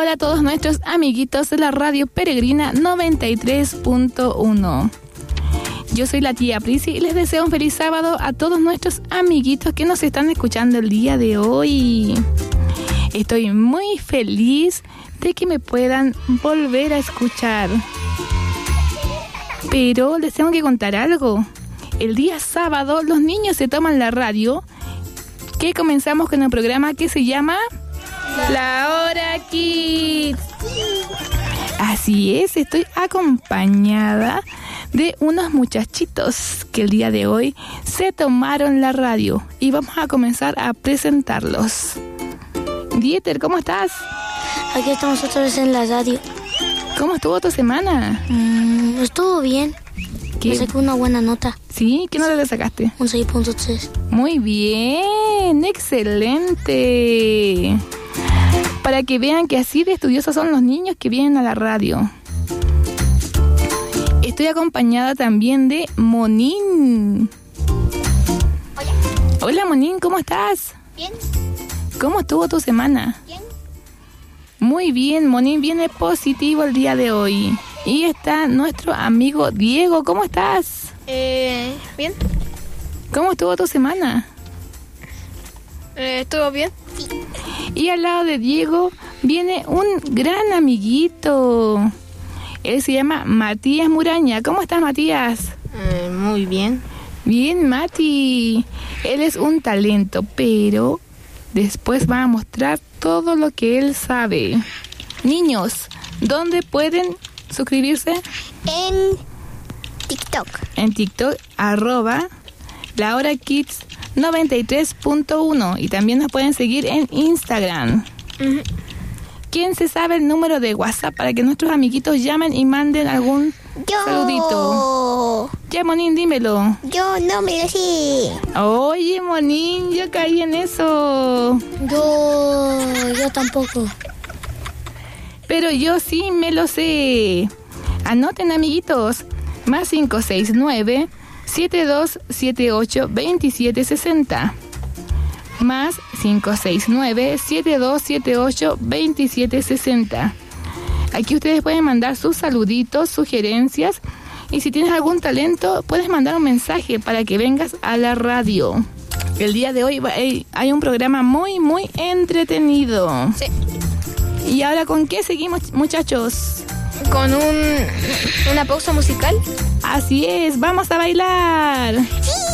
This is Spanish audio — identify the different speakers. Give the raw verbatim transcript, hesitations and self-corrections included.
Speaker 1: hola a todos nuestros amiguitos de la Radio Peregrina noventa y tres punto uno. Yo soy la tía Prisi y les deseo un feliz sábado a todos nuestros amiguitos que nos están escuchando el día de hoy. Estoy muy feliz de que me puedan volver a escuchar. Pero les tengo que contar algo. El día sábado los niños se toman la radio, que comenzamos con un programa que se llama La Hora Kids. Así es, estoy acompañada de unos muchachitos que el día de hoy se tomaron la radio y vamos a comenzar a presentarlos. Dieter, ¿cómo estás?
Speaker 2: Aquí estamos otra vez en la radio.
Speaker 1: ¿Cómo estuvo tu semana?
Speaker 2: Mm, estuvo bien.
Speaker 1: ¿Qué?
Speaker 2: Me saqué una buena nota.
Speaker 1: ¿Sí? ¿Qué nota le sacaste?
Speaker 2: Un seis punto tres.
Speaker 1: Muy bien, excelente. Para que vean que así de estudiosos son los niños que vienen a la radio. Estoy acompañada también de Monín.
Speaker 3: Hola.
Speaker 1: Hola Monín, ¿cómo estás?
Speaker 3: Bien.
Speaker 1: ¿Cómo estuvo tu semana?
Speaker 3: Bien.
Speaker 1: Muy bien, Monín viene positivo el día de hoy. Y está nuestro amigo Diego, ¿cómo estás?
Speaker 3: Eh, bien.
Speaker 1: ¿Cómo estuvo tu semana?
Speaker 3: Eh, ¿Estuvo bien?
Speaker 2: Sí.
Speaker 1: Y al lado de Diego viene un gran amiguito. Él se llama Matías Muraña. ¿Cómo estás, Matías?
Speaker 3: Eh, muy bien.
Speaker 1: Bien, Mati. Él es un talento, pero después va a mostrar todo lo que él sabe. Niños, ¿dónde pueden suscribirse?
Speaker 3: En TikTok.
Speaker 1: En TikTok, arroba La Hora Kids noventa y tres punto uno. Y también nos pueden seguir en Instagram.
Speaker 3: Uh-huh.
Speaker 1: ¿Quién se sabe el número de WhatsApp para que nuestros amiguitos llamen y manden algún
Speaker 3: Yo.
Speaker 1: saludito? Ya, Monín, dímelo.
Speaker 3: Yo no me lo sé.
Speaker 1: Oye, Monín, yo caí en eso.
Speaker 2: Yo... yo tampoco.
Speaker 1: Pero yo sí me lo sé. Anoten, amiguitos. Más cinco seis nueve, siete dos siete ocho, dos siete seis cero. Más cinco seis nueve, siete dos siete ocho, dos siete seis cero. Aquí ustedes pueden mandar sus saluditos, sugerencias. Y si tienes algún talento, puedes mandar un mensaje para que vengas a la radio. El día de hoy hay un programa muy, muy entretenido.
Speaker 3: Sí.
Speaker 1: ¿Y ahora con qué seguimos, muchachos?
Speaker 3: Con un una pausa musical.
Speaker 1: Así es, vamos a bailar.
Speaker 3: ¡Sí!